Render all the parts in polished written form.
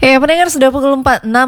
Ya, pendengar sudah pukul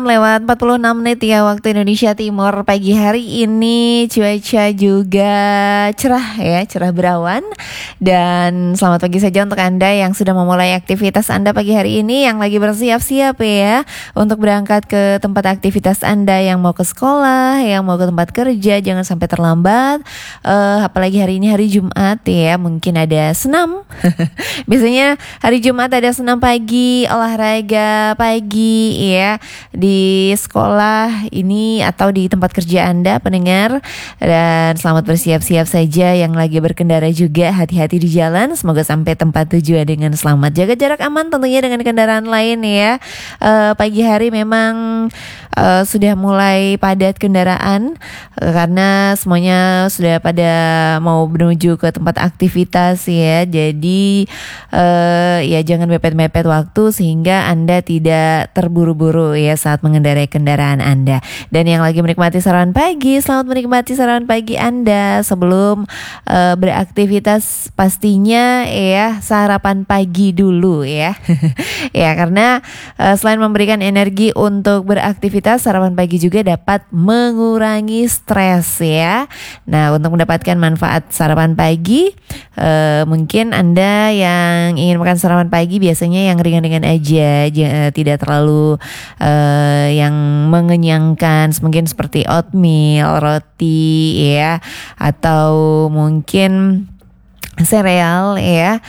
6:46 ya waktu Indonesia Timur. Pagi hari ini cuaca juga cerah ya, cerah berawan. Dan selamat pagi saja untuk Anda yang sudah memulai aktivitas Anda pagi hari ini, yang lagi bersiap-siap ya untuk berangkat ke tempat aktivitas Anda, yang mau ke sekolah, yang mau ke tempat kerja. Jangan sampai terlambat. Apalagi hari ini hari Jumat ya, mungkin ada senam. Biasanya hari Jumat ada senam pagi, olahraga pagi ya di sekolah ini atau di tempat kerja Anda, pendengar. Dan selamat bersiap-siap saja yang lagi berkendara juga, hati-hati di jalan, semoga sampai tempat tujuan dengan selamat. Jaga jarak aman tentunya dengan kendaraan lain ya. Pagi hari memang sudah mulai padat kendaraan karena semuanya sudah pada mau menuju ke tempat aktivitas ya. Jadi ya jangan mepet-mepet waktu sehingga Anda tidak terburu-buru ya saat mengendarai kendaraan Anda. Dan yang lagi menikmati sarapan pagi, selamat menikmati sarapan pagi Anda. Sebelum beraktivitas pastinya ya sarapan pagi dulu ya. Ya, karena selain memberikan energi untuk beraktivitas, sarapan pagi juga dapat mengurangi stres ya. Nah, untuk mendapatkan manfaat sarapan pagi, mungkin Anda yang ingin makan sarapan pagi biasanya yang ringan-ringan aja, tidak terlalu yang mengenyangkan, mungkin seperti oatmeal, roti ya, atau mungkin sereal ya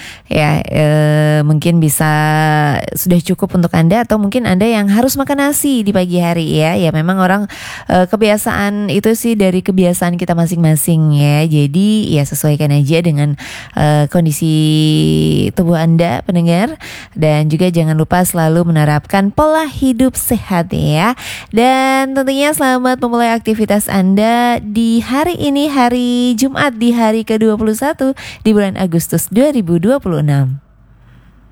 mungkin bisa sudah cukup untuk Anda. Atau mungkin Anda yang harus makan nasi di pagi hari ya memang orang kebiasaan itu sih dari kebiasaan kita masing-masing ya. Jadi ya sesuaikan aja dengan kondisi tubuh Anda, pendengar. Dan juga jangan lupa selalu menerapkan pola hidup sehat ya. Dan tentunya selamat memulai aktivitas Anda di hari ini, hari Jumat, di hari ke-21 di bulan Agustus 2026.